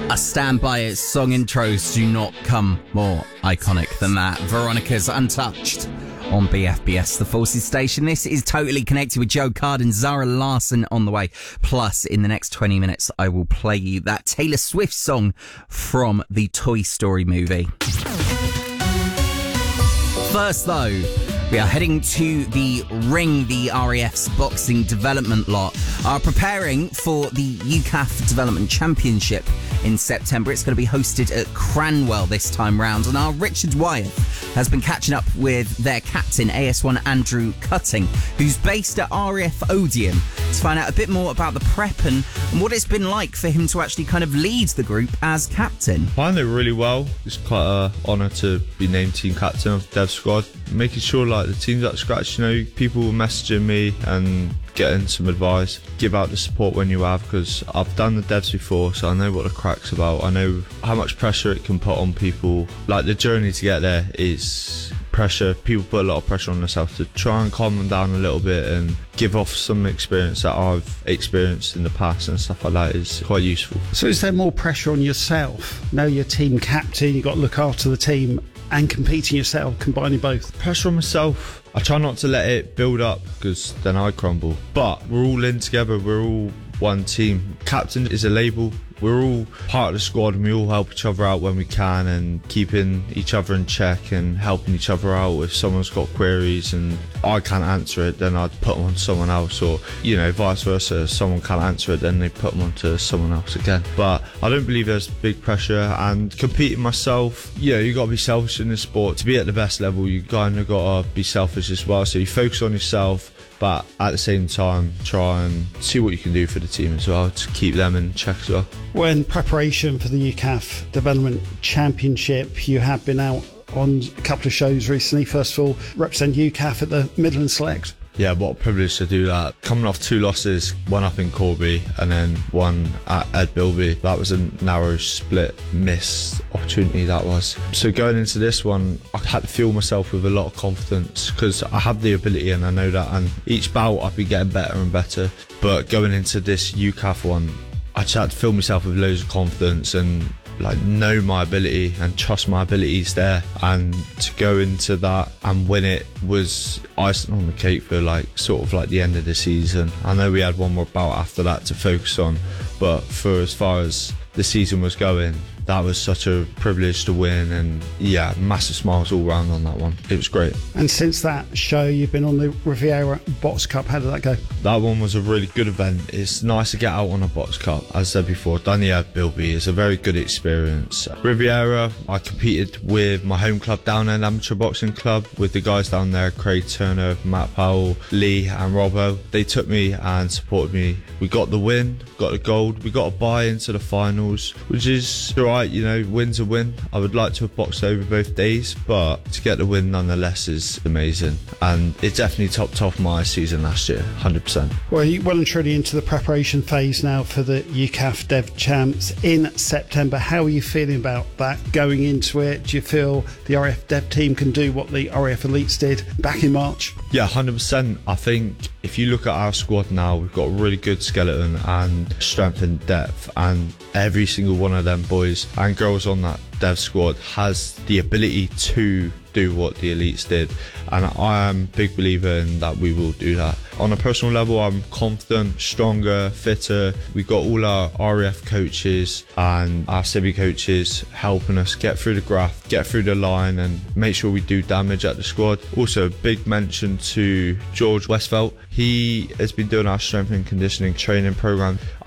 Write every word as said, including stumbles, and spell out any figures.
I stand by it. Song intros do not come more iconic than that. Veronica's Untouched on B F B S, the Forces station. This is Totally Connected with Joe Card and Zara Larsson on the way. Plus, in the next twenty minutes, I will play you that Taylor Swift song from the Toy Story movie. First, though, we are heading to the Ring, the R A F's boxing development lot, are preparing for the U C A F Development Championship in September. It's going to be hosted at Cranwell this time round, and our Richard Wyeth has been catching up with their captain, A S one Andrew Cutting, who's based at R A F Odeon, to find out a bit more about the prep and, and what it's been like for him to actually kind of lead the group as captain. I find it really well. It's quite an honour to be named team captain of the Dev squad. Making sure like the team's at scratch, you know, people messaging me and getting some advice, give out the support when you have, because I've done the devs before, so I know what the crack's about. I know how much pressure it can put on people. Like, the journey to get there is pressure. People put a lot of pressure on themselves to try and calm them down a little bit and give off some experience that I've experienced in the past and stuff like that is quite useful. So is there more pressure on yourself? Now you're team captain, you've got to look after the team and competing yourself, combining both? Pressure on myself, I try not to let it build up because then I crumble. But we're all in together, we're all one team. Captain is a label. We're all part of the squad and we all help each other out when we can, and keeping each other in check and helping each other out. If someone's got queries and I can't answer it, then I'd put them on someone else, or, you know, vice versa. If someone can't answer it, then they put them onto someone else again. But I don't believe there's big pressure, and competing myself, you know, you got to be selfish in this sport. To be at the best level, you kind of got to be selfish as well. So you focus on yourself, but at the same time try and see what you can do for the team as well to keep them in check as well. When preparation for the U C A F Development Championship, you have been out on a couple of shows recently. First of all, represent U C A F at the Midland Select. Yeah, what a privilege to do that. Coming off two losses, one up in Corby and then one at Ed Bilby. That was a narrow split missed opportunity, that was. So going into this one, I had to fuel myself with a lot of confidence because I have the ability and I know that, and each bout I've been getting better and better. But going into this U C A F one, I just had to fill myself with loads of confidence and like know my ability and trust my abilities there, and to go into that and win it was icing on the cake for like sort of like the end of the season. I know we had one more bout after that to focus on, but for as far as the season was going, that was such a privilege to win, and yeah, massive smiles all round on that one. It was great. And since that show, you've been on the Riviera Box Cup. How did that go? That one was a really good event. It's nice to get out on a Box Cup. As I said before, done the Ed Bilby. It's a very good experience. Riviera, I competed with my home club down there, Amateur Boxing Club, with the guys down there, Craig Turner, Matt Powell, Lee and Robbo. They took me and supported me. We got the win, got the gold. We got a buy into the finals, which is alright. You know, win's a win. I would like to have boxed over both days, but to get the win nonetheless is amazing, and it definitely topped off my season last year, one hundred percent. Well, you're well and truly into the preparation phase now for the U C A F Dev Champs in September. How are you feeling about that going into it? Do you feel the R A F Dev team can do what the R A F Elites did back in March? Yeah, one hundred percent. I think if you look at our squad now, we've got a really good skeleton and strength and depth, and every single one of them boys and girls on that dev squad has the ability to do what the elites did, and I am a big believer in that we will do that. On a personal level, I'm confident, stronger, fitter. We've got all our R A F coaches and our Civi coaches helping us get through the graft, get through the line and make sure we do damage at the squad. Also, a big mention to George Westfelt. He has been doing our strength and conditioning training program.